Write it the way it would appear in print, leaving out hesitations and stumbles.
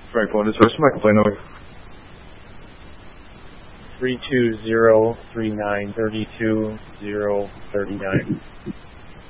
Frank, what is this Michael plane number? 3203932 039.